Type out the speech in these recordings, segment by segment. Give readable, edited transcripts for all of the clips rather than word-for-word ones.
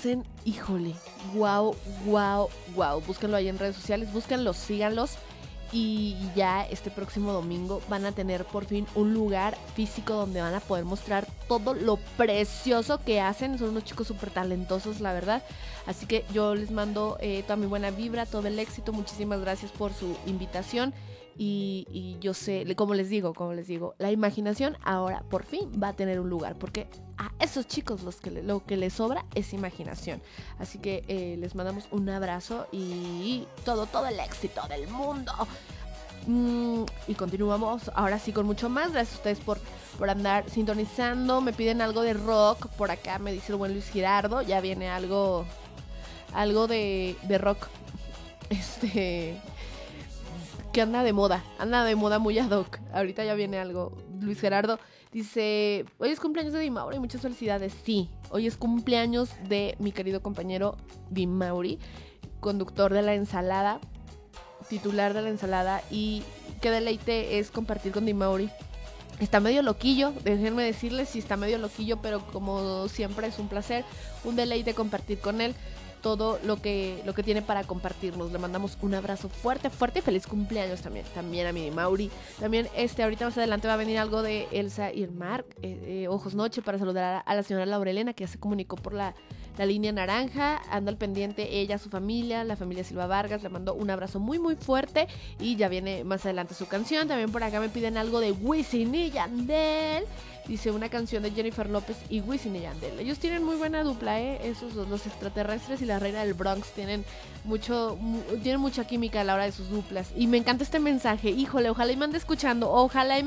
hacen, híjole, wow, wow, wow. Búsquenlo ahí en redes sociales, búsquenlos, síganlos. Y ya este próximo domingo van a tener por fin un lugar físico donde van a poder mostrar todo lo precioso que hacen. Son unos chicos súper talentosos, la verdad. Así que yo les mando toda mi buena vibra, todo el éxito. Muchísimas gracias por su invitación. Y yo sé, como les digo, la imaginación ahora por fin va a tener un lugar. Porque a esos chicos lo que les sobra es imaginación. Así que les mandamos un abrazo y todo el éxito del mundo. Y continuamos ahora sí con mucho más. Gracias a ustedes por andar sintonizando. Me piden algo de rock. Por acá me dice el buen Luis Girardo. Ya viene algo de rock. Que anda de moda muy ad hoc. Ahorita ya viene algo. Luis Gerardo dice: hoy es cumpleaños de Di Mauri, muchas felicidades. Sí, hoy es cumpleaños de mi querido compañero Di Mauri, conductor de La Ensalada, titular de La Ensalada. Y qué deleite es compartir con Di Mauri. Está medio loquillo, déjenme decirles si está medio loquillo, pero como siempre es un placer, un deleite compartir con él todo lo que tiene para compartirnos. Le mandamos un abrazo fuerte y feliz cumpleaños también a mi Mauri. También ahorita más adelante va a venir algo de Elsa y el Mar, Ojos Noche, para saludar a la señora Laurelena, que ya se comunicó por la línea naranja. Anda al pendiente ella, su familia, la familia Silva Vargas. Le mando un abrazo muy muy fuerte y ya viene más adelante su canción. También por acá me piden algo de Wisin y Yandel. Dice una canción de Jennifer López y Wisin y Yandel. Ellos tienen muy buena dupla, esos dos, los extraterrestres y la reina del Bronx, tienen mucha química a la hora de sus duplas. Y me encanta este mensaje. Híjole, ojalá y me ande escuchando.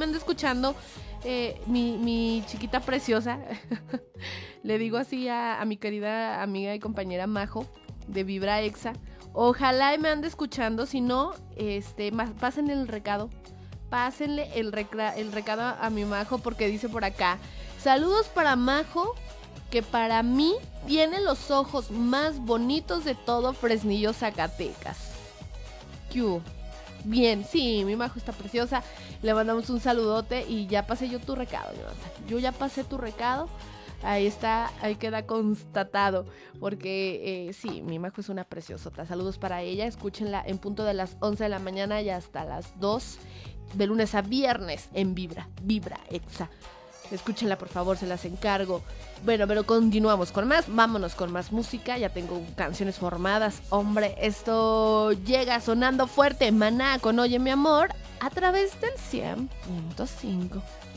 Mi chiquita preciosa. Le digo así a mi querida amiga y compañera Majo de Vibra Exa. Ojalá y me ande escuchando. Si no, pasen el recado. Pásenle el recado a mi Majo, porque dice por acá: saludos para Majo, que para mí tiene los ojos más bonitos de todo Fresnillo, Zacatecas. ¿Qué? Bien, sí, mi Majo está preciosa. Le mandamos un saludote y ya pasé yo tu recado, Jonathan. Yo ya pasé tu recado. Ahí está, ahí queda constatado. Porque sí, mi Majo es una preciosota. Saludos para ella, escúchenla en punto de las 11 de la mañana y hasta las 2 de lunes a viernes en Vibra Exa. Escúchenla, por favor, se las encargo. Bueno, pero continuamos con más. Vámonos con más música. Ya tengo canciones formadas. Hombre, esto llega sonando fuerte. Maná con Oye Mi Amor a través del 100.5.